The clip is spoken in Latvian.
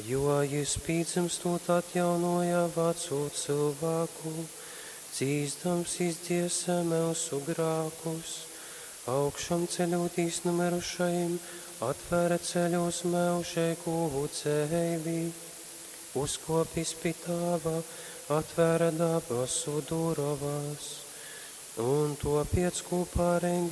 jo jis pīdzimstot atjaunoja veco cilvēku, dzīstams izdziesa mūsu grākus, augšam ceļotīs numirušajiem, atvēra ceļos mūžīgu dzeivi, uzkopis pie Tava, atvēra dabasu durovas, un to piec kopā